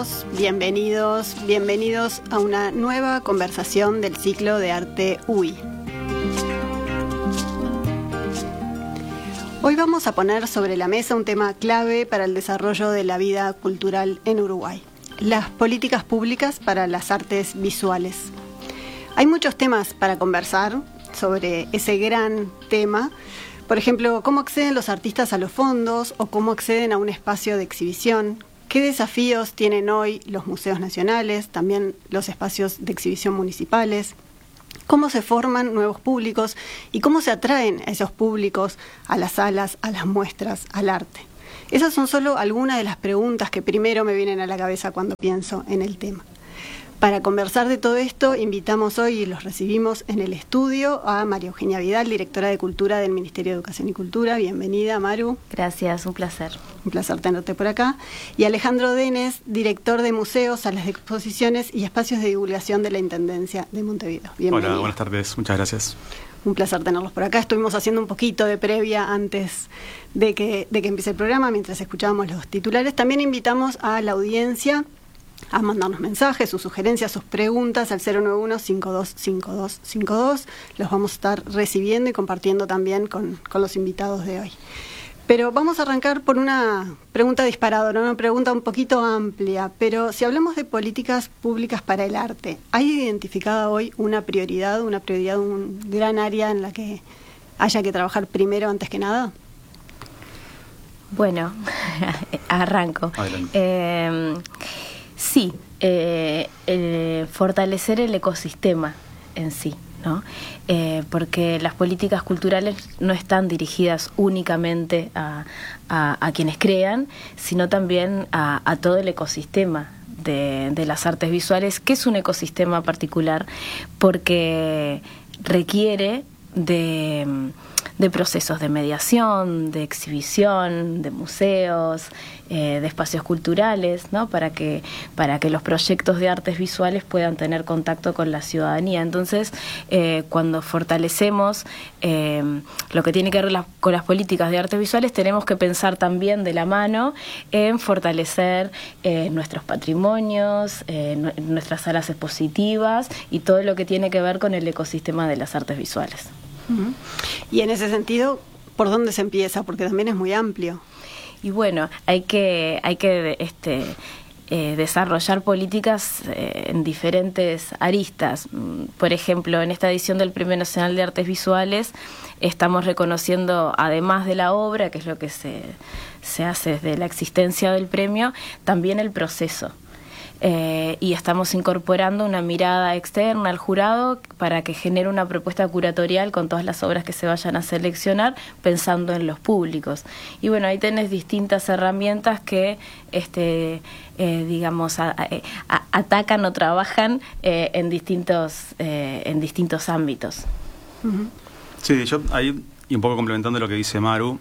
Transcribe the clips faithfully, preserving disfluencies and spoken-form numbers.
todos, bienvenidos, bienvenidos a una nueva conversación del ciclo de arte U I. Hoy vamos a poner sobre la mesa un tema clave para el desarrollo de la vida cultural en Uruguay: las políticas públicas para las artes visuales. Hay muchos temas para conversar sobre ese gran tema. Por ejemplo, cómo acceden los artistas a los fondos o cómo acceden a un espacio de exhibición. ¿Qué desafíos tienen hoy los museos nacionales, también los espacios de exhibición municipales? ¿Cómo se forman nuevos públicos y cómo se atraen a esos públicos a las salas, a las muestras, al arte? Esas son solo algunas de las preguntas que primero me vienen a la cabeza cuando pienso en el tema. Para conversar de todo esto, invitamos hoy y los recibimos en el estudio a María Eugenia Vidal, directora de Cultura del Ministerio de Educación y Cultura. Bienvenida, Maru. Gracias, un placer. Un placer tenerte por acá. Y Alejandro Denes, director de Museos, Salas de Exposiciones y Espacios de Divulgación de la Intendencia de Montevideo. Bienvenido. Hola, buenas tardes. Muchas gracias. Un placer tenerlos por acá. Estuvimos haciendo un poquito de previa antes de que, de que empiece el programa, mientras escuchábamos los titulares. También invitamos a la audiencia a mandarnos mensajes, sus sugerencias, sus preguntas al cero nueve uno, cinco dos cinco dos cinco dos. Los vamos a estar recibiendo y compartiendo también con, con los invitados de hoy. Pero vamos a arrancar por una pregunta disparadora, una pregunta un poquito amplia. Pero si hablamos de políticas públicas para el arte, ¿hay identificada hoy una prioridad, una prioridad, un gran área en la que haya que trabajar primero antes que nada? Bueno, arranco. Eh, sí, eh, eh, fortalecer el ecosistema en sí, ¿no? Eh, porque las políticas culturales no están dirigidas únicamente a, a, a quienes crean, sino también a, a todo el ecosistema de, de las artes visuales, que es un ecosistema particular porque requiere de, de procesos de mediación, de exhibición, de museos, eh, de espacios culturales, ¿no? Para que, para que los proyectos de artes visuales puedan tener contacto con la ciudadanía. Entonces, eh, cuando fortalecemos eh, lo que tiene que ver la, con las políticas de artes visuales, tenemos que pensar también de la mano en fortalecer eh, nuestros patrimonios, eh, nuestras salas expositivas y todo lo que tiene que ver con el ecosistema de las artes visuales. Uh-huh. Y en ese sentido, ¿por dónde se empieza? Porque también es muy amplio. Y bueno, hay que hay que este eh, desarrollar políticas eh, en diferentes aristas. Por ejemplo, en esta edición del Premio Nacional de Artes Visuales estamos reconociendo, además de la obra, que es lo que se, se hace desde la existencia del premio, también el proceso. Eh, y estamos incorporando una mirada externa al jurado para que genere una propuesta curatorial con todas las obras que se vayan a seleccionar, pensando en los públicos. Y bueno, ahí tenés distintas herramientas que, este, eh, digamos, a, a, atacan o trabajan eh, en distintos eh, en distintos ámbitos. Uh-huh. Sí, yo ahí, y un poco complementando lo que dice Maru,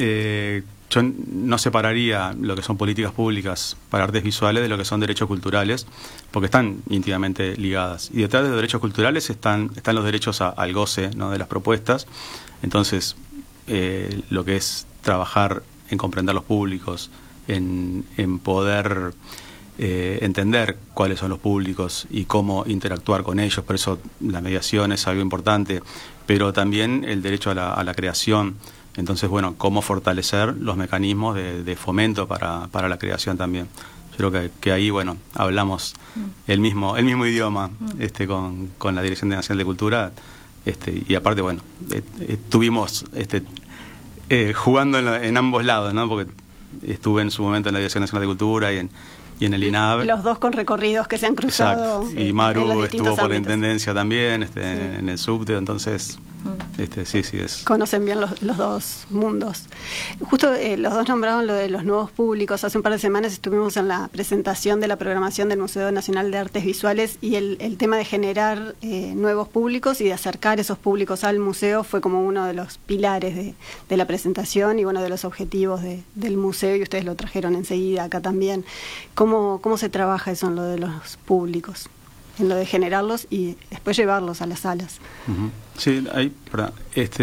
eh, yo no separaría lo que son políticas públicas para artes visuales de lo que son derechos culturales, porque están íntimamente ligadas. Y detrás de los derechos culturales están, están los derechos a, al goce, ¿no?, de las propuestas. Entonces, eh, lo que es trabajar en comprender los públicos, en, en poder eh, entender cuáles son los públicos y cómo interactuar con ellos. Por eso la mediación es algo importante, pero también el derecho a la, a la creación. Entonces, bueno, cómo fortalecer los mecanismos de, de fomento para, para la creación también. Yo creo que, que ahí, bueno, hablamos mm. el mismo el mismo idioma mm. este con, con la Dirección Nacional de Cultura, este y aparte, bueno, eh, estuvimos este, eh, jugando en, la, en ambos lados, ¿no? Porque estuve en su momento en la Dirección Nacional de Cultura y en, y en el I N A B. Los dos con recorridos que se han cruzado. Exacto. Y Maru estuvo por ámbitos. La Intendencia también, este, sí. en el subte, entonces... Este, sí, sí es. Conocen bien los, los dos mundos. Justo eh, los dos nombraron lo de los nuevos públicos. Hace un par de semanas estuvimos en la presentación de la programación del Museo Nacional de Artes Visuales y el, el tema de generar eh, nuevos públicos y de acercar esos públicos al museo fue como uno de los pilares de, de la presentación y uno de los objetivos de, del museo, y ustedes lo trajeron enseguida acá también. ¿Cómo, cómo se trabaja eso en lo de los públicos? En lo de generarlos y después llevarlos a las salas. Uh-huh. Sí, hay este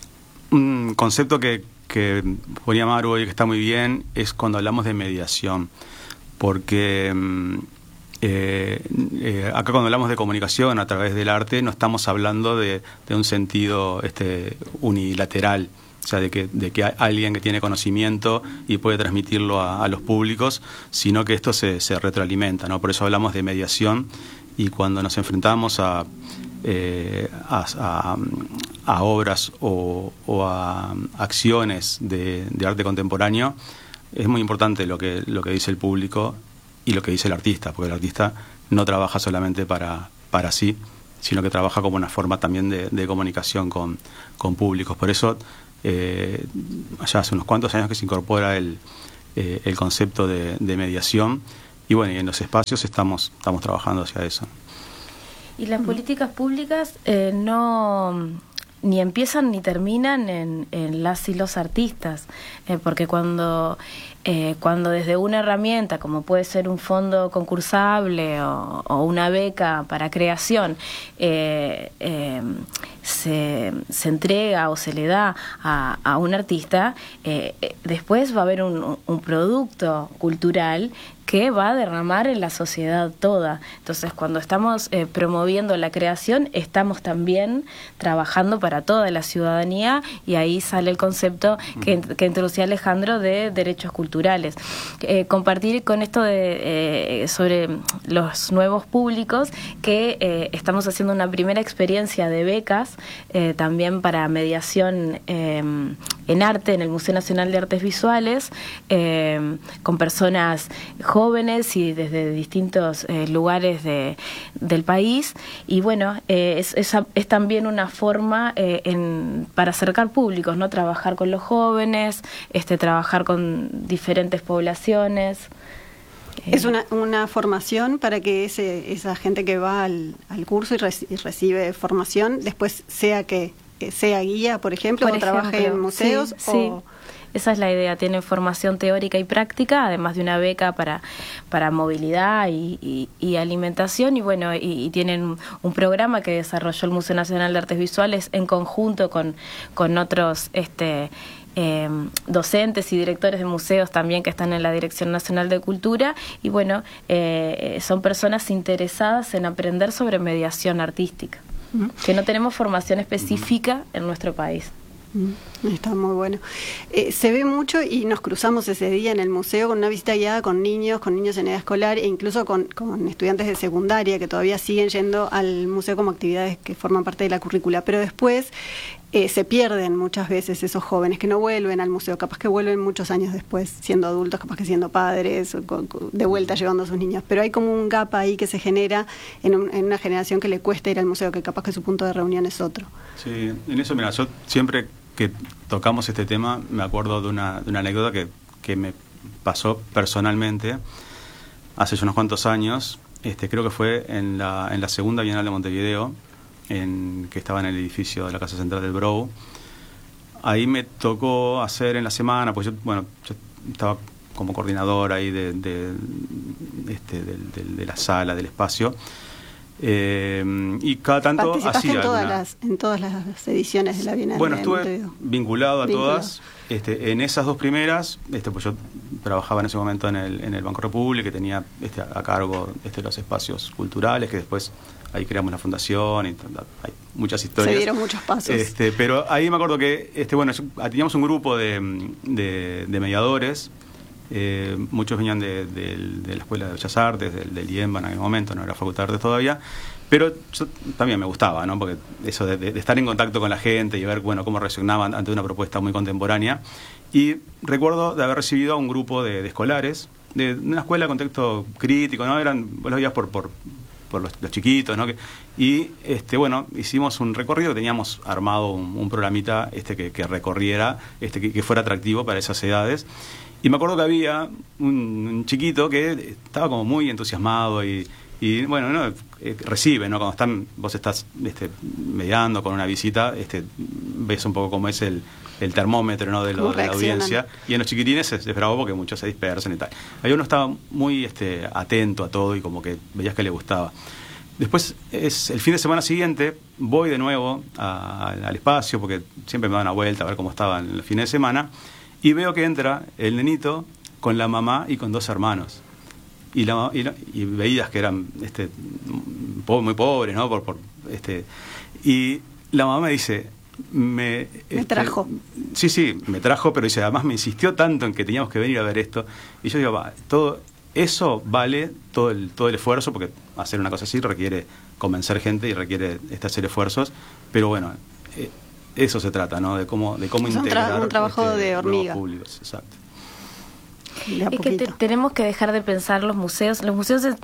un concepto que, que ponía Maru y que está muy bien, es cuando hablamos de mediación. porque eh, eh, acá cuando hablamos de comunicación a través del arte no estamos hablando de, de un sentido este, unilateral, o sea, de que, de que hay alguien que tiene conocimiento y puede transmitirlo a, a los públicos, sino que esto se, se retroalimenta, ¿no? Por eso hablamos de mediación, y cuando nos enfrentamos a, eh, a, a, a obras o, o a acciones de, de arte contemporáneo, es muy importante lo que, lo que dice el público y lo que dice el artista, porque el artista no trabaja solamente para, para sí, sino que trabaja como una forma también de, de comunicación con, con públicos. Por eso, eh, allá hace unos cuantos años que se incorpora el, eh, el concepto de, de mediación, y bueno, y en los espacios estamos, estamos trabajando hacia eso. Y las políticas públicas eh, no... ni empiezan ni terminan en, en las y los artistas, eh, porque cuando eh, cuando desde una herramienta como puede ser un fondo concursable o, o una beca para creación eh, eh, se, se entrega o se le da a, a un artista, eh, eh, después va a haber un, un producto cultural que va a derramar en la sociedad toda. Entonces, cuando estamos eh, promoviendo la creación, estamos también trabajando para toda la ciudadanía, y ahí sale el concepto que, que introducía Alejandro de derechos culturales. Eh, compartir con esto de, eh, sobre los nuevos públicos, que eh, estamos haciendo una primera experiencia de becas eh, también para mediación eh, en arte en el Museo Nacional de Artes Visuales, eh, con personas jóvenes jóvenes y desde distintos eh, lugares de, del país, y bueno, eh, es, es, es también una forma eh, en, para acercar públicos, ¿no? Trabajar con los jóvenes, este, trabajar con diferentes poblaciones. Es una, una formación para que ese, esa gente que va al, al curso y, reci, y recibe formación, después sea que sea guía, por ejemplo, por o ejemplo, trabaje en museos. Sí, o... sí. Esa es la idea, tiene formación teórica y práctica, además de una beca para, para movilidad y, y, y alimentación, y bueno, y, y tienen un programa que desarrolló el Museo Nacional de Artes Visuales en conjunto con, con otros este, eh, docentes y directores de museos también que están en la Dirección Nacional de Cultura, y bueno, eh, son personas interesadas en aprender sobre mediación artística, uh-huh. que no tenemos formación específica en nuestro país. Está muy bueno. Eh, se ve mucho, y nos cruzamos ese día en el museo con una visita guiada con niños, con niños en edad escolar, e incluso con, con estudiantes de secundaria que todavía siguen yendo al museo como actividades que forman parte de la currícula, pero después eh, se pierden muchas veces esos jóvenes que no vuelven al museo, capaz que vuelven muchos años después siendo adultos, capaz que siendo padres, de vuelta llevando a sus niños, pero hay como un gap ahí que se genera en, un, en una generación que le cuesta ir al museo, que capaz que su punto de reunión es otro. Sí, en eso, mira, yo siempre que tocamos este tema me acuerdo de una, de una anécdota que, que me pasó personalmente hace unos cuantos años. Este, creo que fue en la, en la segunda Bienal de Montevideo, en, que estaba en el edificio de la Casa Central del Brou. Ahí me tocó hacer en la semana, pues yo, bueno, yo estaba como coordinador ahí de, de, este, de, de, de la sala, del espacio. Eh, y cada tanto hacía en todas alguna... las en todas las ediciones de la Bienal. Bueno, de estuve Montevideo. vinculado a vinculado. todas. Este, en esas dos primeras, este, pues yo trabajaba en ese momento en el, en el Banco República, que tenía este, a cargo este, los espacios culturales, que después ahí creamos la fundación, y hay muchas historias. Se dieron muchos pasos. Este, pero ahí me acuerdo que, este, bueno, yo, teníamos un grupo de, de, de mediadores. Eh, muchos venían de, de, de la Escuela de Bellas Artes, del, del IEMBA en aquel momento, no era Facultad de Artes todavía, pero yo también me gustaba, ¿no? Porque eso de, de, de estar en contacto con la gente y ver, bueno, cómo reaccionaban ante una propuesta muy contemporánea. Y recuerdo de haber recibido a un grupo de, de escolares, de, de una escuela de contexto crítico, ¿no? Eran, vos los veías por, por, por los, los chiquitos, ¿no? Que, y, este, bueno, hicimos un recorrido, teníamos armado un, un programita este, que, que recorriera, este, que, que fuera atractivo para esas edades. Y me acuerdo que había un, un chiquito que estaba como muy entusiasmado y, y bueno, ¿no? Eh, recibe, ¿no? Cuando están, vos estás este, mediando con una visita, este, ves un poco cómo es el, el termómetro, ¿no? de, lo, de la audiencia. Y en los chiquitines es, es bravo porque muchos se dispersan y tal. Ahí uno estaba muy este, atento a todo y como que veías que le gustaba. Después, es el fin de semana siguiente, voy de nuevo a, al espacio, porque siempre me dan una vuelta a ver cómo estaban los fines de semana. Y veo que entra el nenito con la mamá y con dos hermanos. y, la, y, la, y veías que eran este, muy pobres, ¿no? Por, por, este, y la mamá me dice... Me, me este, trajo. Sí, sí, me trajo, pero dice, además me insistió tanto en que teníamos que venir a ver esto. Y yo digo, va, todo eso vale todo el, todo el esfuerzo, porque hacer una cosa así requiere convencer gente y requiere este, hacer esfuerzos. Pero bueno, eh, eso se trata, ¿no? De cómo, de cómo es integrar un, tra un trabajo este, de hormiga. Públicos, exacto. Es que te, tenemos que dejar de pensar los museos. Los museos eh,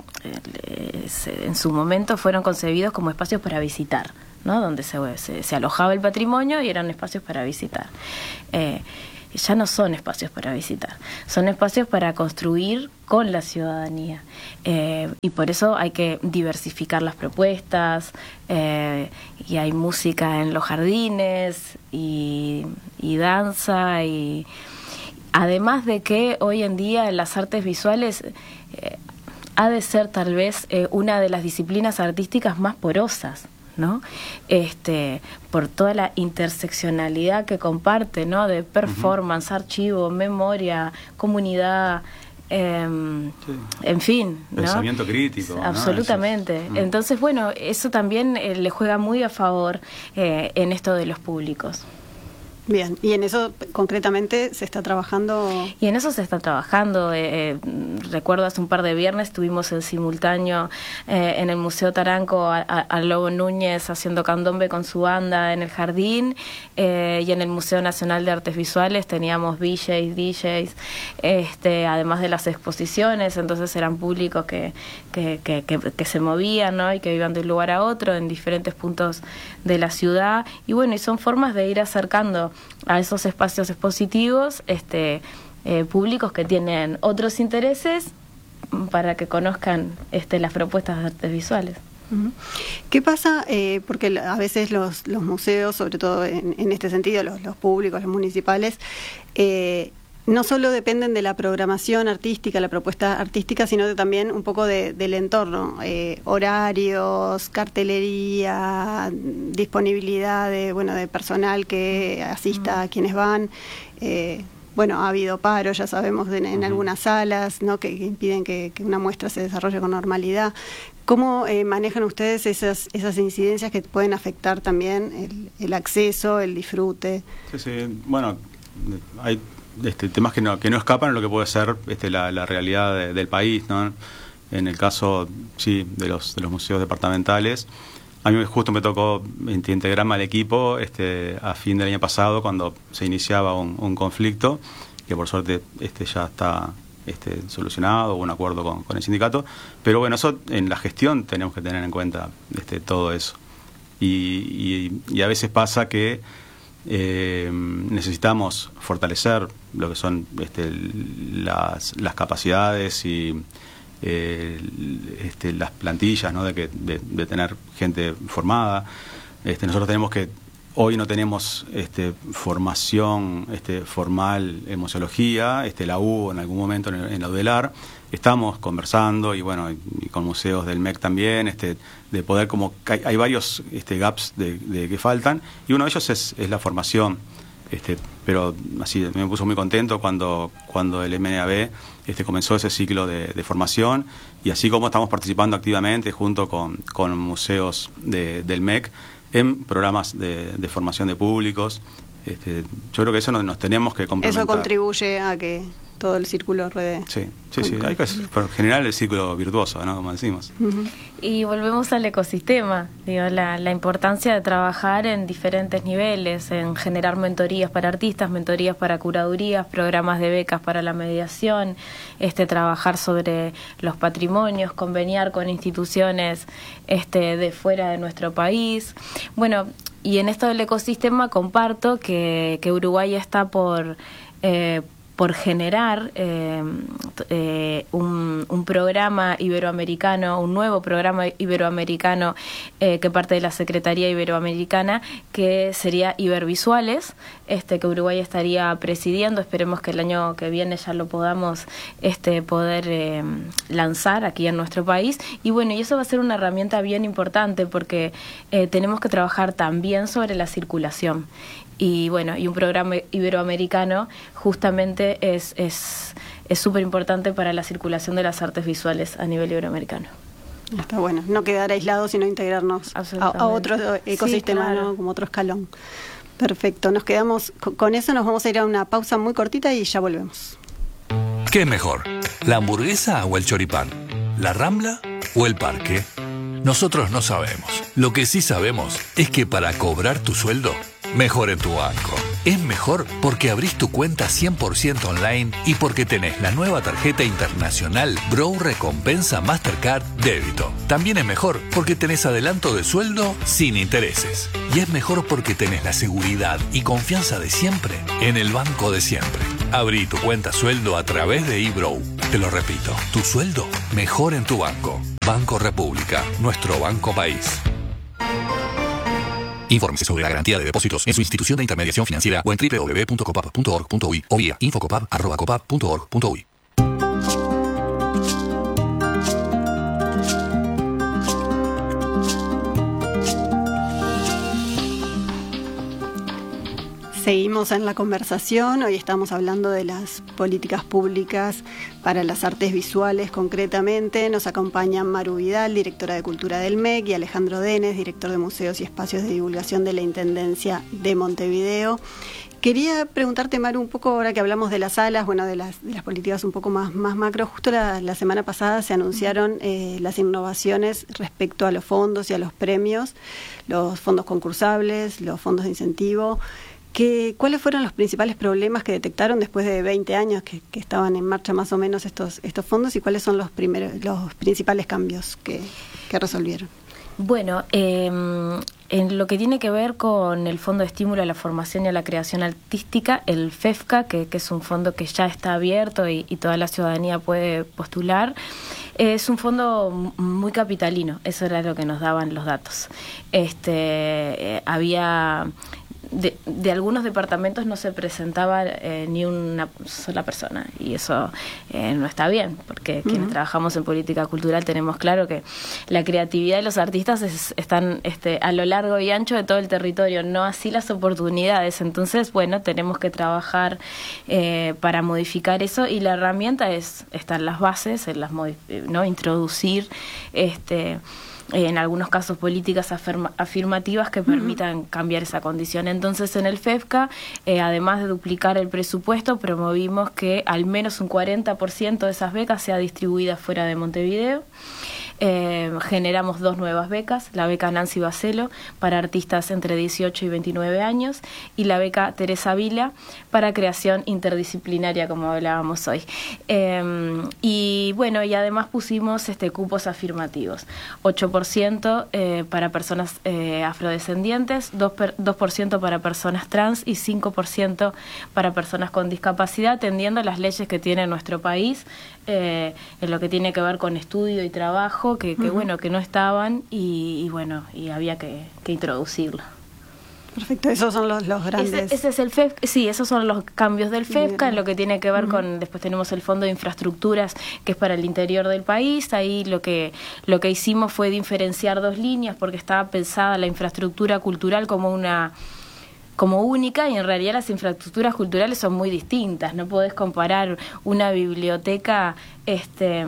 en su momento fueron concebidos como espacios para visitar, ¿no? Donde se, se, se alojaba el patrimonio y eran espacios para visitar. Eh, ya no son espacios para visitar, son espacios para construir con la ciudadanía. Eh, y por eso hay que diversificar las propuestas, eh, y hay música en los jardines, y, y danza, y además de que hoy en día las artes visuales eh, ha de ser tal vez eh, una de las disciplinas artísticas más porosas, ¿no? Este, por toda la interseccionalidad que comparte, ¿no? De performance, uh-huh. archivo, memoria, comunidad, eh, sí. en fin, ¿no? Pensamiento crítico, absolutamente. ¿no? Eso, entonces, bueno, eso también eh, le juega muy a favor eh, en esto de los públicos. Bien, y en eso concretamente se está trabajando. Y en eso se está trabajando. Eh, eh, recuerdo hace un par de viernes tuvimos en simultáneo eh, en el Museo Taranco a, a, a Lobo Núñez haciendo candombe con su banda en el jardín, eh, y en el Museo Nacional de Artes Visuales teníamos V Js, D Js, este, además de las exposiciones. Entonces eran públicos que, que, que, que, que se movían, ¿no? Y que iban de un lugar a otro en diferentes puntos de la ciudad. Y bueno, y son formas de ir acercando a esos espacios expositivos este, eh, públicos que tienen otros intereses para que conozcan este, las propuestas de artes visuales. ¿Qué pasa? Eh, porque a veces los, los museos, sobre todo en, en este sentido, los, los públicos, los municipales, eh, no solo dependen de la programación artística, la propuesta artística, sino de también un poco de, del entorno, eh, horarios, cartelería, disponibilidad de, bueno, de personal que asista a quienes van. Eh, bueno, ha habido paro, ya sabemos, en, en algunas salas, ¿no? que, que impiden que, que una muestra se desarrolle con normalidad. ¿Cómo eh, manejan ustedes esas, esas incidencias que pueden afectar también el, el acceso, el disfrute? Sí, sí, bueno, hay... Este, temas que no, que no escapan a lo que puede ser este, la, la realidad de, del país, ¿no? En el caso, sí, de los, de los museos departamentales, a mí justo me tocó integrarme al equipo este, a fin del año pasado, cuando se iniciaba un, un conflicto, que por suerte este, ya está este, solucionado, hubo un acuerdo con, con el sindicato, pero bueno, eso en la gestión tenemos que tener en cuenta este, todo eso. Y, y, y a veces pasa que Eh, necesitamos fortalecer lo que son este, las, las capacidades y eh, este, las plantillas, ¿no? de, que, de, de tener gente formada. Este, nosotros tenemos que, hoy no tenemos este, formación este, formal en museología, este, la hubo en algún momento en, en la UDELAR. Estamos conversando y bueno, y, y con museos del M E C también, este, de poder como hay, hay varios este, gaps de, de que faltan, y uno de ellos es, es la formación, este, pero así me puso muy contento cuando cuando el M N A B este, comenzó ese ciclo de, de formación, y así como estamos participando activamente junto con, con museos de, del M E C en programas de, de formación de públicos. Este, yo creo que eso nos, nos tenemos que complementar. Eso contribuye a que todo el círculo ruede. Sí, sí, sí. Hay que generar el círculo virtuoso, ¿no? Como decimos. Uh-huh. Y volvemos al ecosistema, digo, la, la importancia de trabajar en diferentes niveles, en generar mentorías para artistas, mentorías para curadurías, programas de becas para la mediación, este, trabajar sobre los patrimonios, conveniar con instituciones este, de fuera de nuestro país. Bueno, y en esto del ecosistema comparto que, que Uruguay está por... Eh, por generar eh, eh, un, un programa iberoamericano, un nuevo programa iberoamericano eh, que parte de la Secretaría Iberoamericana, que sería Ibervisuales, este, que Uruguay estaría presidiendo. Esperemos que el año que viene ya lo podamos este, poder eh, lanzar aquí en nuestro país. Y bueno, y eso va a ser una herramienta bien importante, porque eh, tenemos que trabajar también sobre la circulación. Y bueno, y un programa iberoamericano justamente es, es es súper importante para la circulación de las artes visuales a nivel iberoamericano. Está bueno, no quedar aislados, sino integrarnos a, a otro ecosistema, sí, claro, ¿no? Como otro escalón. Perfecto, nos quedamos con eso, nos vamos a ir a una pausa muy cortita y ya volvemos. ¿Qué es mejor? ¿La hamburguesa o el choripán? ¿La Rambla o el parque? Nosotros no sabemos. Lo que sí sabemos es que para cobrar tu sueldo, mejor en tu banco. Es mejor porque abrís tu cuenta cien por ciento online y porque tenés la nueva tarjeta internacional Brow Recompensa Mastercard Débito. También es mejor porque tenés adelanto de sueldo sin intereses. Y es mejor porque tenés la seguridad y confianza de siempre en el banco de siempre. Abrí tu cuenta sueldo a través de eBrow. Te lo repito, tu sueldo mejor en tu banco. Banco República, nuestro banco país. Infórmese sobre la garantía de depósitos en su institución de intermediación financiera o en doble u doble u doble u punto copap punto org punto uy o vía infocopap arroba copap punto org punto uy. Seguimos en la conversación, hoy estamos hablando de las políticas públicas para las artes visuales concretamente. Nos acompañan Maru Vidal, directora de Cultura del M E C, y Alejandro Denes, director de Museos y Espacios de Divulgación de la Intendencia de Montevideo. Quería preguntarte, Maru, un poco ahora que hablamos de las salas, bueno, de las, de las políticas un poco más, más macro. Justo la, la semana pasada se anunciaron eh, las innovaciones respecto a los fondos y a los premios, los fondos concursables, los fondos de incentivo. ¿Qué, ¿Cuáles fueron los principales problemas que detectaron después de veinte años que, que estaban en marcha más o menos estos, estos fondos, y cuáles son los, primeros, los principales cambios que, que resolvieron? Bueno, eh, en lo que tiene que ver con el Fondo de Estímulo a la Formación y a la Creación Artística, el FEFCA, que, que es un fondo que ya está abierto y, y toda la ciudadanía puede postular, es un fondo muy capitalino, eso era lo que nos daban los datos. Este, eh, había... De, de algunos departamentos no se presentaba eh, ni una sola persona, y eso eh, no está bien, porque uh-huh. quienes trabajamos en política cultural tenemos claro que la creatividad de los artistas es, están este, a lo largo y ancho de todo el territorio, no así las oportunidades. Entonces, bueno, tenemos que trabajar eh, para modificar eso, y la herramienta es están las bases, en las no introducir este en algunos casos políticas afirma, afirmativas que permitan uh-huh. cambiar esa condición. Entonces, en el FEFCA, eh, además de duplicar el presupuesto, promovimos que al menos un cuarenta por ciento de esas becas sea distribuida fuera de Montevideo. Eh, generamos dos nuevas becas, la beca Nancy Bacelo para artistas entre dieciocho y veintinueve años, y la beca Teresa Vila para creación interdisciplinaria, como hablábamos hoy. Eh, y bueno, y además pusimos este cupos afirmativos, ocho por ciento eh, para personas eh, afrodescendientes, dos por ciento para personas trans y cinco por ciento para personas con discapacidad, atendiendo a las leyes que tiene nuestro país eh, en lo que tiene que ver con estudio y trabajo, que, que uh-huh. bueno, que no estaban, y, y bueno, y había que, que introducirlo. Perfecto, esos son los, los grandes. Ese, ese es el FEFCA, sí, esos son los cambios del FEFCA. Bien. En lo que tiene que ver uh-huh. con, después tenemos el Fondo de Infraestructuras, que es para el interior del país. Ahí lo que lo que hicimos fue diferenciar dos líneas, porque estaba pensada la infraestructura cultural como una como única, y en realidad las infraestructuras culturales son muy distintas. No podés comparar una biblioteca este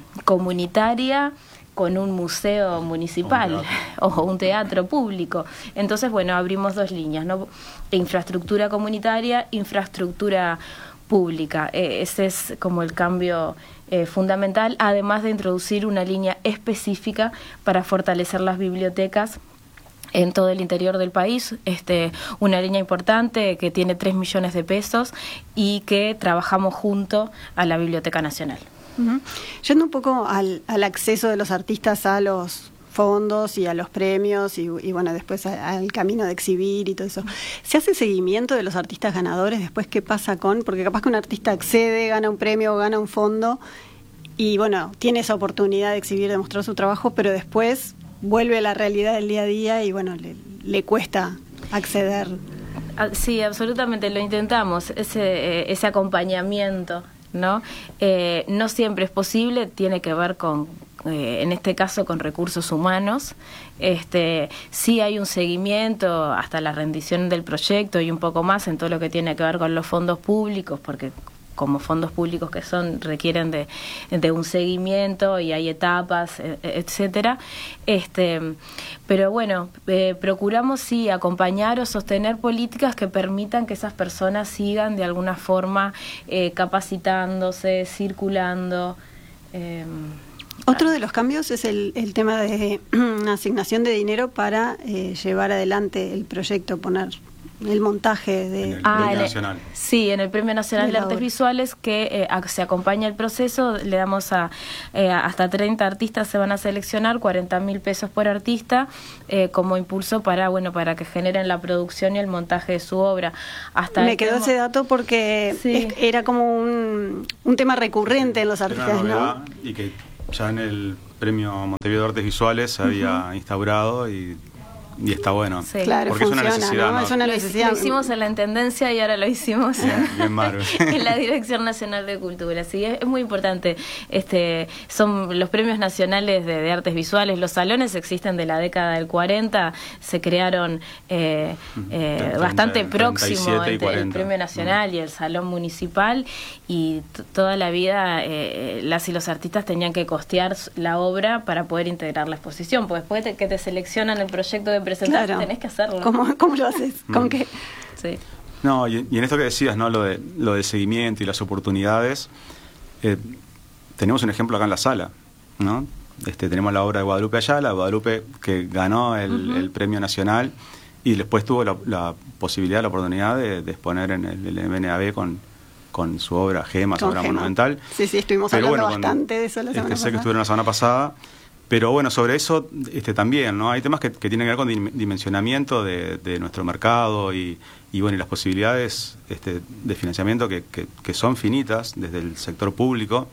comunitaria con un museo municipal o un, o un teatro público. Entonces, bueno, abrimos dos líneas, ¿no? Infraestructura comunitaria, infraestructura pública. Eh, ese es como el cambio eh, fundamental, además de introducir una línea específica para fortalecer las bibliotecas en todo el interior del país, este, una línea importante que tiene tres millones de pesos y que trabajamos junto a la Biblioteca Nacional. Uh-huh. Yendo un poco al, al acceso de los artistas a los fondos y a los premios y, y bueno, después a, al camino de exhibir y todo eso. ¿Se hace seguimiento de los artistas ganadores? Después, ¿qué pasa con...? Porque capaz que un artista accede, gana un premio o gana un fondo y bueno, tiene esa oportunidad de exhibir, de mostrar su trabajo, pero después vuelve a la realidad del día a día y bueno, le, le cuesta acceder. Sí, absolutamente, lo intentamos, ese, ese acompañamiento, ¿no? Eh, no siempre es posible, tiene que ver con, eh, en este caso, con recursos humanos. Este, sí hay un seguimiento hasta la rendición del proyecto y un poco más en todo lo que tiene que ver con los fondos públicos, porque como fondos públicos que son, requieren de, de un seguimiento y hay etapas, etcétera. Este, pero bueno, eh, procuramos sí acompañar o sostener políticas que permitan que esas personas sigan de alguna forma eh, capacitándose, circulando. Eh, Otro de los cambios es el, el tema de una asignación de dinero para eh, llevar adelante el proyecto, poner el montaje de... En el ah, Premio en Nacional. El, sí, en el Premio Nacional de, de Artes obra. Visuales, que eh, a, se acompaña el proceso, le damos a eh, hasta treinta artistas se van a seleccionar, cuarenta mil pesos por artista, eh, como impulso para, bueno, para que generen la producción y el montaje de su obra. Hasta Me este quedó mo- ese dato porque Sí. es- era como un, un tema recurrente en los Era una artistas, ¿no? novedad y que ya en el Premio Montevideo de Artes Visuales se había uh-huh. instaurado y, y está bueno. Sí. Claro, porque funciona, es una necesidad, ¿no? ¿no? Es una Lo, necesidad. lo hicimos en la Intendencia y ahora lo hicimos Bien, bien Maru. en la Dirección Nacional de Cultura. Sí, es, es muy importante. Este, son los premios nacionales de, de artes visuales. Los salones existen de la década del cuarenta. Se crearon eh, eh, treinta, bastante treinta y próximo siete y entre el cuarenta. Premio Nacional Mm. y el Salón Municipal. Y t- toda la vida eh, las y los artistas tenían que costear la obra para poder integrar la exposición. Porque después de que te seleccionan el proyecto de presentar, Claro. tenés que hacerlo. ¿Cómo, cómo lo haces? ¿Con Mm. qué? Sí. No, y, y en esto que decías, ¿no? Lo de lo del seguimiento y las oportunidades, eh, tenemos un ejemplo acá en la sala, ¿no? Este, tenemos la obra de Guadalupe Ayala, Guadalupe que ganó el, uh-huh. el Premio Nacional y después tuvo la, la posibilidad, la oportunidad de, de exponer en el, el M N A B con, con su obra Gema, su Con obra Gema. monumental. Sí, sí, estuvimos Pero hablando bueno, bastante cuando, de eso la este, semana sé pasada. que estuvieron la semana pasada. Pero bueno, sobre eso este, también, ¿no? Hay temas que, que tienen que ver con dim- dimensionamiento de, de nuestro mercado y, y bueno, y las posibilidades este, de financiamiento que, que, que son finitas desde el sector público,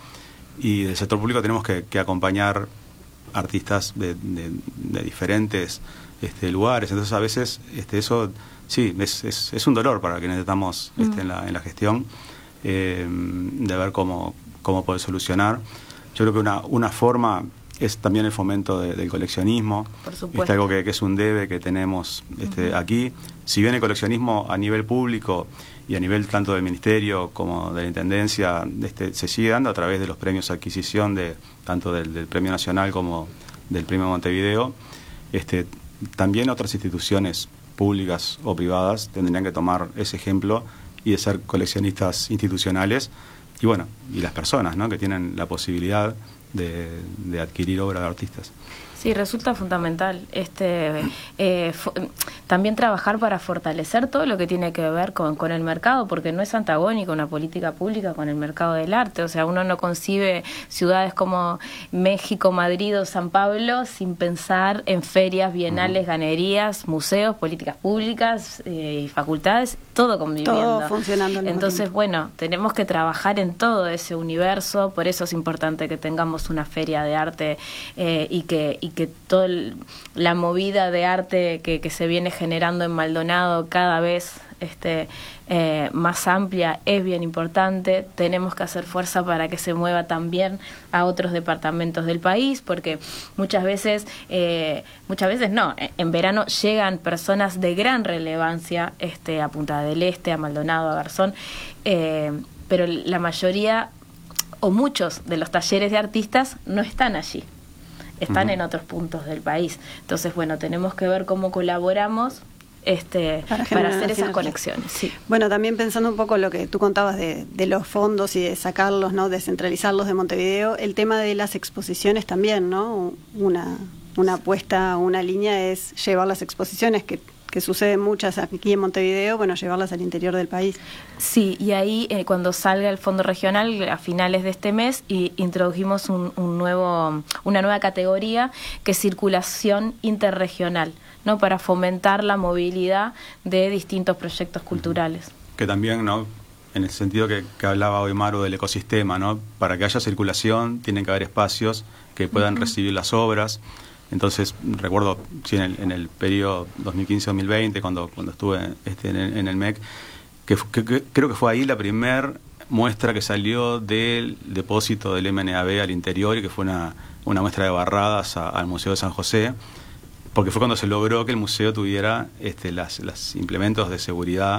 y del sector público tenemos que, que acompañar artistas de, de, de diferentes este, lugares. Entonces a veces este, eso sí, es, es, es un dolor para quienes estamos este, mm. en, la, en la gestión, eh, de ver cómo, cómo poder solucionar. Yo creo que una, una forma es también el fomento de, del coleccionismo. Por supuesto. Es algo que, que es un debe que tenemos este, uh-huh. aquí. Si bien el coleccionismo a nivel público y a nivel tanto del Ministerio como de la Intendencia este, se sigue dando a través de los premios de adquisición de tanto del, del Premio Nacional como del Premio Montevideo, este, también otras instituciones públicas o privadas tendrían que tomar ese ejemplo y de ser coleccionistas institucionales, y bueno, y las personas, ¿no?, que tienen la posibilidad de, de adquirir obras de artistas. Sí, resulta fundamental este eh, fo- también trabajar para fortalecer todo lo que tiene que ver con, con el mercado, porque no es antagónico una política pública con el mercado del arte. O sea, uno no concibe ciudades como México, Madrid o San Pablo sin pensar en ferias, bienales, uh-huh. galerías, museos, políticas públicas eh, y facultades, todo conviviendo. Todo funcionando al mismo Entonces, tiempo. bueno, tenemos que trabajar en todo ese universo, por eso es importante que tengamos una feria de arte eh, y que y que toda la movida de arte que, que se viene generando en Maldonado cada vez este, eh, más amplia es bien importante. Tenemos que hacer fuerza para que se mueva también a otros departamentos del país, porque muchas veces, eh, muchas veces no, en verano llegan personas de gran relevancia este, a Punta del Este, a Maldonado, a Garzón, eh, pero la mayoría o muchos de los talleres de artistas no están allí. Están uh-huh. en otros puntos del país. Entonces, bueno, tenemos que ver cómo colaboramos este, para, para hacer esas conexiones. Sí. Bueno, también pensando un poco lo que tú contabas de, de los fondos y de sacarlos, ¿no?, descentralizarlos de Montevideo, el tema de las exposiciones también, ¿no? Una, una apuesta, una línea es llevar las exposiciones que que suceden muchas aquí en Montevideo, bueno, llevarlas al interior del país. Sí, y ahí eh, cuando salga el fondo regional a finales de este mes y introdujimos un, un nuevo, una nueva categoría que es circulación interregional, ¿no?, para fomentar la movilidad de distintos proyectos culturales. Que también, ¿no?, en el sentido que, que hablaba hoy Maru del ecosistema, ¿no?, para que haya circulación tienen que haber espacios que puedan uh-huh. recibir las obras. Entonces, recuerdo, sí, en el, en el periodo dos mil quince dos mil veinte, cuando, cuando estuve este, en, el, en el M E C, que, que, que creo que fue ahí la primera muestra que salió del depósito del M N A B al interior, y que fue una, una muestra de barradas a, al Museo de San José, porque fue cuando se logró que el museo tuviera este, las, los implementos de seguridad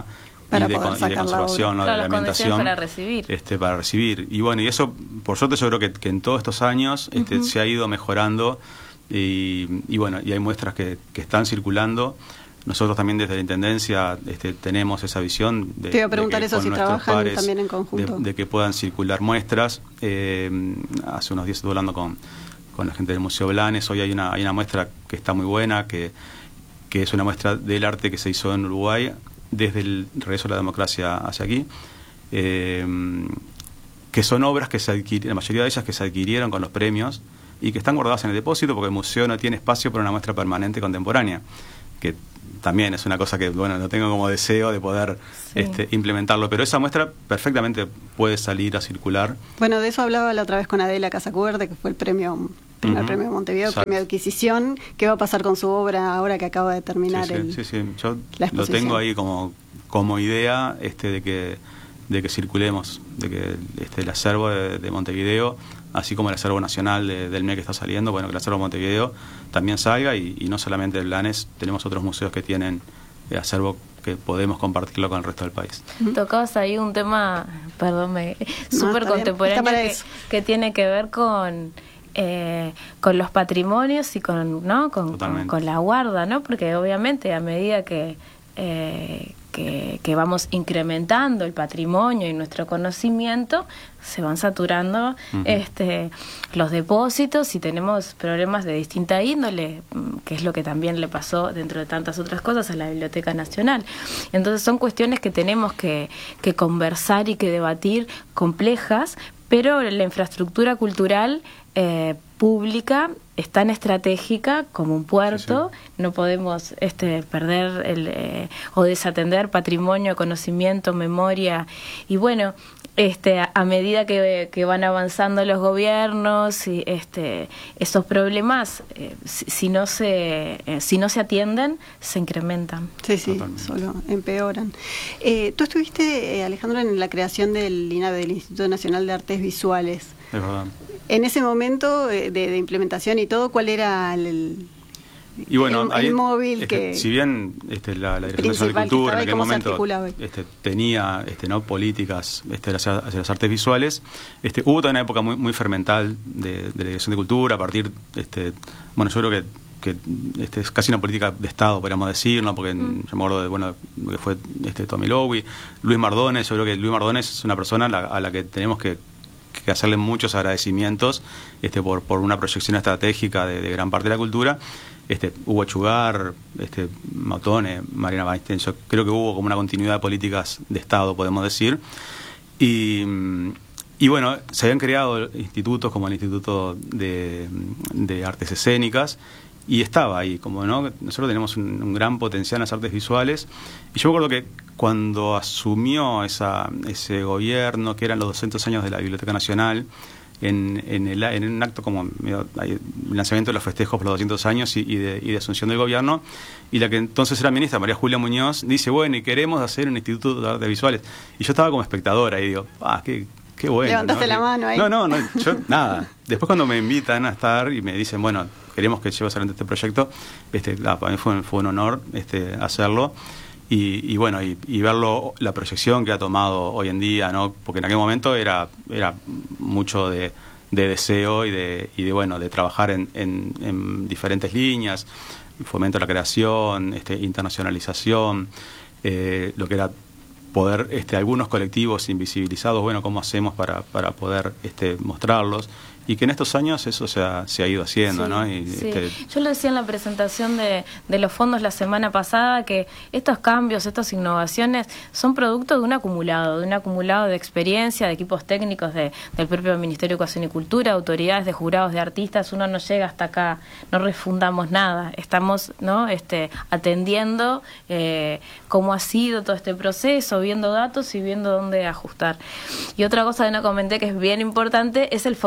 para y de, poder y de conservación, ¿no? Claro, de alimentación para recibir. Este, para recibir. Y bueno, y eso, por suerte, yo creo que, que en todos estos años este, uh-huh. se ha ido mejorando y, y bueno, y hay muestras que, que están circulando. Nosotros también desde la Intendencia este, tenemos esa visión de, Te iba a preguntar de que eso, si trabajan pares, también en conjunto. De, de que puedan circular muestras. Eh, hace unos días estuve hablando con, con la gente del Museo Blanes. Hoy hay una, hay una muestra que está muy buena, que, que es una muestra del arte que se hizo en Uruguay desde el regreso de la democracia hacia aquí. Eh, que son obras que se adquirieron, la mayoría de ellas que se adquirieron con los premios y que están guardadas en el depósito porque el museo no tiene espacio para una muestra permanente contemporánea, que también es una cosa que, bueno, no tengo como deseo de poder sí. este, implementarlo, pero esa muestra perfectamente puede salir a circular. Bueno, de eso hablaba la otra vez con Adela Casacuerde, que fue el premio, primer uh-huh. premio de Montevideo, el premio de adquisición. ¿Qué va a pasar con su obra ahora que acaba de terminar sí, sí, el, sí, sí. Yo la exposición? Lo tengo ahí como, como idea este, de que de que circulemos, de que este, el acervo de, de Montevideo, así como el acervo nacional de, del M E que está saliendo, bueno, que el acervo de Montevideo también salga y, y no solamente el Blanes, tenemos otros museos que tienen eh, acervo que podemos compartirlo con el resto del país. Tocabas ahí un tema, perdón, súper no, contemporáneo que, que tiene que ver con... Eh, con los patrimonios y con, ¿no? con, con, con la guarda, ¿no? Porque obviamente a medida que eh, Que, que vamos incrementando el patrimonio y nuestro conocimiento, se van saturando uh-huh. este, los depósitos y tenemos problemas de distinta índole, que es lo que también le pasó, dentro de tantas otras cosas, a la Biblioteca Nacional. Entonces son cuestiones que tenemos que, que conversar y que debatir, complejas, pero la infraestructura cultural eh, pública es tan estratégica como un puerto, sí, sí. No podemos este, perder el, eh, o desatender patrimonio, conocimiento, memoria, y bueno, este, a, a medida que, que van avanzando los gobiernos, y este, esos problemas, eh, si, si, no se, eh, si no se atienden, se incrementan. Sí, sí, totalmente. Solo empeoran. Eh, tú estuviste, eh, Alejandro, en la creación del I N A V E, del Instituto Nacional de Artes Visuales. Es verdad. En ese momento de, de implementación y todo, ¿cuál era el, y bueno, el, ahí, el móvil este, que... Si bien este, la, la Dirección Nacional de Cultura en aquel momento este, tenía este, ¿no? políticas este, hacia, hacia las artes visuales, este, hubo toda una época muy, muy fermental de, de la Dirección de Cultura, a partir, este, bueno, yo creo que que este, es casi una política de Estado, podríamos decir, ¿no? Porque mm. yo me acuerdo de, bueno, que fue este, Tommy Lowy, Luis Mardones. Yo creo que Luis Mardones es una persona a la, a la que tenemos que que hacerle muchos agradecimientos este, por, por una proyección estratégica de, de gran parte de la cultura. Este, Hugo Chugar, este, Mautone, Mariana Weinstein, yo creo que hubo como una continuidad de políticas de Estado, podemos decir. Y, y bueno, se habían creado institutos como el Instituto de, de Artes Escénicas, y estaba ahí, como no, nosotros tenemos un, un gran potencial en las artes visuales, y yo me acuerdo que cuando asumió esa, ese gobierno, que eran los doscientos años de la Biblioteca Nacional, en, en, el, en un acto como el lanzamiento de los festejos por los doscientos años y, y, de, y de asunción del gobierno, y la que entonces era ministra, María Julia Muñoz, dice, bueno, y queremos hacer un Instituto de Artes Visuales. Y yo estaba como espectadora y digo, ah, qué, qué bueno. Levantaste ¿no? la mano ahí. No, no, no, yo nada. Después cuando me invitan a estar y me dicen, bueno, queremos que lleves adelante este proyecto, este, ah, para mí fue, fue un honor este, hacerlo. Y, y bueno, y, y verlo, la proyección que ha tomado hoy en día, ¿no? Porque en aquel momento era era mucho de, de deseo y de, y de bueno de trabajar en, en, en diferentes líneas, fomento a la creación, este, internacionalización, eh, lo que era poder este, algunos colectivos invisibilizados, bueno, cómo hacemos para, para poder este, mostrarlos. Y que en estos años eso se ha, se ha ido haciendo, sí, ¿no? Y, sí. este... Yo lo decía en la presentación de, de los fondos la semana pasada, que estos cambios, estas innovaciones son producto de un acumulado, de un acumulado de experiencia, de equipos técnicos de, del propio Ministerio de Educación y Cultura, autoridades de jurados de artistas. Uno no llega hasta acá, no refundamos nada, estamos no este atendiendo eh, cómo ha sido todo este proceso, viendo datos y viendo dónde ajustar. Y otra cosa que no comenté que es bien importante es el Fondo Nacional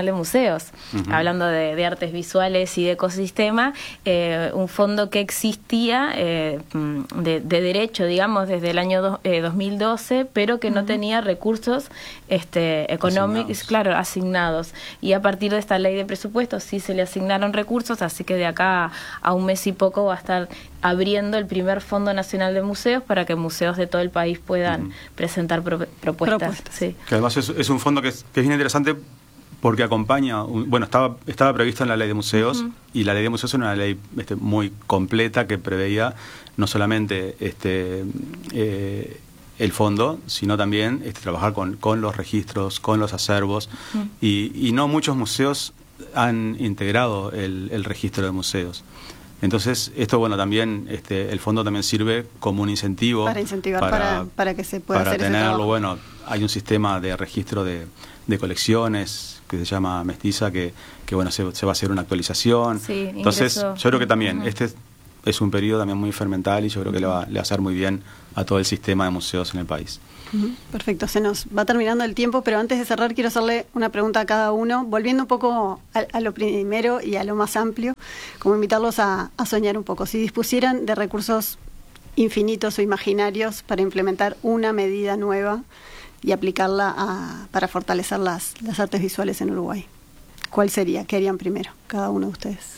Nacional de Museos, uh-huh. hablando de, de artes visuales y de ecosistema, eh, un fondo que existía eh, de, de derecho, digamos, desde el año do, eh, dos mil doce, pero que uh-huh. no tenía recursos este, económicos, asignados. claro, asignados. Y a partir de esta ley de presupuestos sí se le asignaron recursos, así que de acá a un mes y poco va a estar abriendo el primer Fondo Nacional de Museos para que museos de todo el país puedan uh-huh. presentar pro, propuestas. propuestas. Sí. Que además es, es un fondo que es, que es bien interesante porque acompaña, un, bueno, estaba estaba previsto en la Ley de Museos uh-huh. y la Ley de Museos es una ley este, muy completa que preveía no solamente este eh, el fondo, sino también este, trabajar con, con los registros, con los acervos uh-huh. y, y no muchos museos han integrado el, el registro de museos. Entonces, esto, bueno, también este, el fondo también sirve como un incentivo. Para incentivar, para, para, para que se pueda para hacer tenerlo. ese trabajo. Bueno, hay un sistema de registro de, de colecciones que se llama Mestiza, que, que bueno, se, se va a hacer una actualización. Sí, Entonces, ingreso. yo creo que también, uh-huh. este es, es un periodo también muy fermental y yo creo que le va, le va a hacer muy bien a todo el sistema de museos en el país. Perfecto, se nos va terminando el tiempo, pero antes de cerrar quiero hacerle una pregunta a cada uno, volviendo un poco a, a lo primero y a lo más amplio, como invitarlos a, a soñar un poco. Si dispusieran de recursos infinitos o imaginarios para implementar una medida nueva y aplicarla a, para fortalecer las, las artes visuales en Uruguay, ¿cuál sería? ¿Qué harían primero, cada uno de ustedes?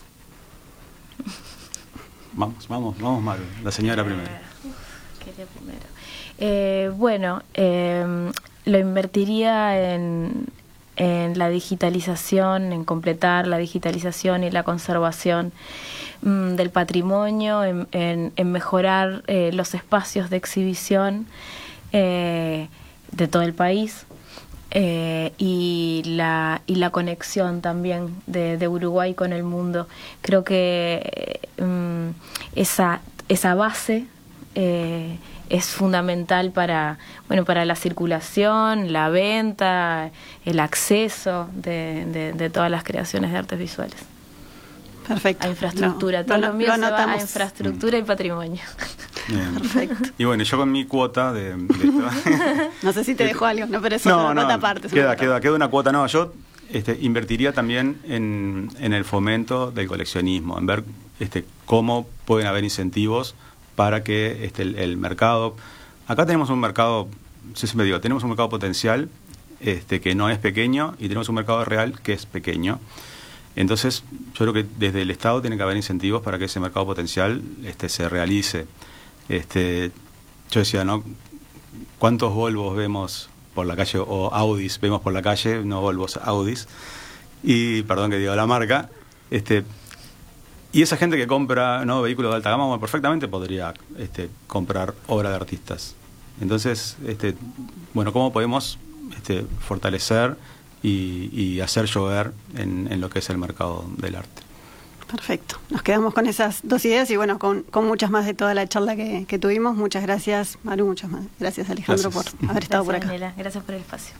Vamos, vamos, vamos, Maru, la señora primero. ¿Qué haría primero? Eh, bueno, eh, lo invertiría en, en la digitalización, en completar la digitalización y la conservación mm, del patrimonio, en, en, en mejorar eh, los espacios de exhibición eh, de todo el país eh, y, la, y la conexión también de, de Uruguay con el mundo. Creo que eh, mm, esa, esa base eh, es fundamental para bueno para la circulación, la venta, el acceso de, de, de todas las creaciones de artes visuales. Perfecto. A infraestructura, no, todo lo, lo mío lo se va anotamos. a infraestructura mm. y patrimonio. Bien. Perfecto. Y bueno, yo con mi cuota de... de no sé si te dejo algo, no, pero eso no, es una no, cuota aparte. Queda, una queda, queda una cuota, no, yo este, invertiría también en, en el fomento del coleccionismo, en ver este, cómo pueden haber incentivos para que este, el, el mercado... Acá tenemos un mercado, yo siempre digo, tenemos un mercado potencial este, que no es pequeño y tenemos un mercado real que es pequeño. Entonces, yo creo que desde el Estado tiene que haber incentivos para que ese mercado potencial este, se realice. Este, yo decía, ¿no? ¿Cuántos Volvos vemos por la calle, o Audis vemos por la calle? No Volvos, Audis. Y, perdón que diga la marca, este... Y esa gente que compra no vehículos de alta gama, bueno, perfectamente podría este, comprar obra de artistas. Entonces, este, bueno, ¿cómo podemos este, fortalecer y, y hacer llover en, en lo que es el mercado del arte? Perfecto. Nos quedamos con esas dos ideas y bueno, con, con muchas más de toda la charla que, que tuvimos. Muchas gracias, Maru, muchas más. Gracias, Alejandro, gracias. por haber estado Gracias, por acá. Daniela. Gracias por el espacio.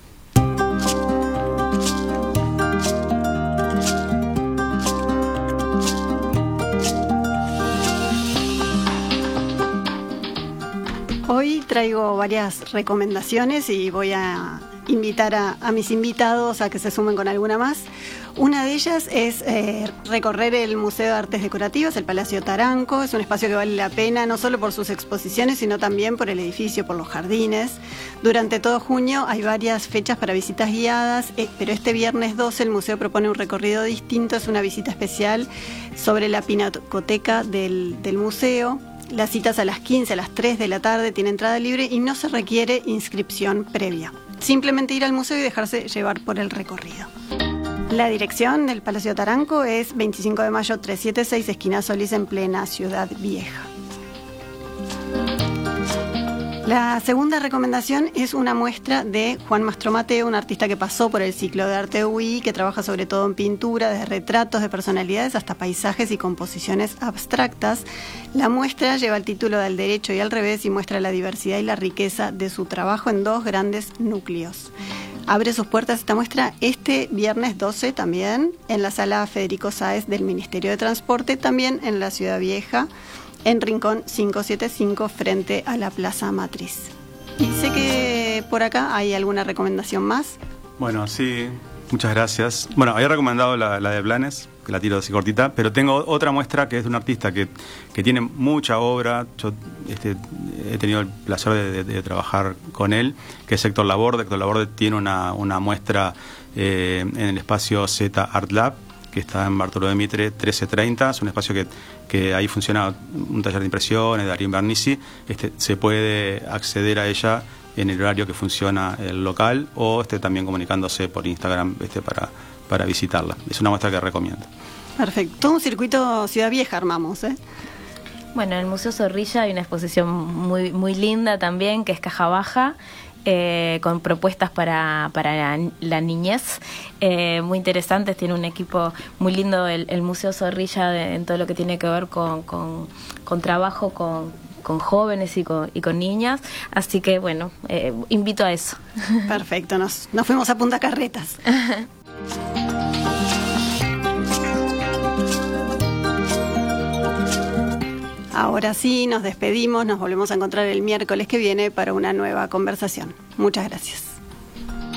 Hoy traigo varias recomendaciones y voy a invitar a, a mis invitados a que se sumen con alguna más. Una de ellas es eh, recorrer el Museo de Artes Decorativas, el Palacio Taranco. Es un espacio que vale la pena, no solo por sus exposiciones, sino también por el edificio, por los jardines. Durante todo junio hay varias fechas para visitas guiadas, eh, pero este viernes doce el museo propone un recorrido distinto. Es una visita especial sobre la pinacoteca del, del museo. Las citas a las quince, a las tres de la tarde, tiene entrada libre y no se requiere inscripción previa. Simplemente ir al museo y dejarse llevar por el recorrido. La dirección del Palacio Taranco es veinticinco de mayo trescientos setenta y seis, esquina Solís, en plena Ciudad Vieja. La segunda recomendación es una muestra de Juan Mastromateo, un artista que pasó por el ciclo de arte U I, que trabaja sobre todo en pintura, desde retratos de personalidades hasta paisajes y composiciones abstractas. La muestra lleva el título de Al derecho y al revés y muestra la diversidad y la riqueza de su trabajo en dos grandes núcleos. Abre sus puertas esta muestra este viernes doce también en la sala Federico Sáez del Ministerio de Transporte, también en la Ciudad Vieja, en Rincón quinientos setenta y cinco, frente a la Plaza Matriz. Y sé que por acá hay alguna recomendación más. Bueno, sí, Muchas gracias. Bueno, había recomendado la, la de Blanes, que la tiro así cortita, pero tengo otra muestra que es de un artista que, que tiene mucha obra. Yo este, he tenido el placer de, de, de trabajar con él, que es Héctor Laborde. Héctor Laborde tiene una, una muestra eh, en el espacio Z Art Lab, que está en Bartolomé Mitre trece treinta. Es un espacio que, que ahí funciona un taller de impresiones de Darín Bernisi. Este, se puede acceder a ella en el horario que funciona el local o este, también comunicándose por Instagram este, para, para visitarla. Es una muestra que recomiendo. Perfecto. Todo un circuito Ciudad Vieja armamos, ¿eh? Bueno, en el Museo Zorrilla hay una exposición muy, muy linda también, que es Caja Baja, eh, con propuestas para, para la, la niñez, eh, muy interesantes. Tiene un equipo muy lindo el, el Museo Zorrilla de, en todo lo que tiene que ver con, con, con trabajo con con jóvenes y con, y con niñas, así que bueno, eh, invito a eso. Perfecto, nos, nos fuimos a Punta Carretas. Ahora sí, nos despedimos, nos volvemos a encontrar el miércoles que viene para una nueva conversación. Muchas gracias.